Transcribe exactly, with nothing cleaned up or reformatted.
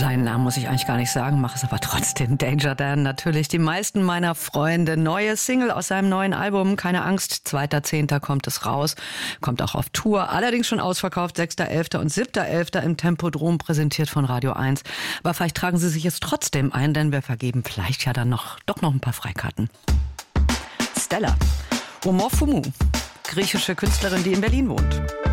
Seinen Namen muss ich eigentlich gar nicht sagen, mache es aber trotzdem. Danger Dan, natürlich die meisten meiner Freunde. Neue Single aus seinem neuen Album, keine Angst, zweiter zehnter kommt es raus. Kommt auch auf Tour, allerdings schon ausverkauft, sechster elfter und siebter elfter im Tempodrom, präsentiert von Radio eins. Aber vielleicht tragen Sie sich jetzt trotzdem ein, denn wir vergeben vielleicht ja dann noch, doch noch ein paar Freikarten. Stella, Omar Fumu, griechische Künstlerin, die in Berlin wohnt.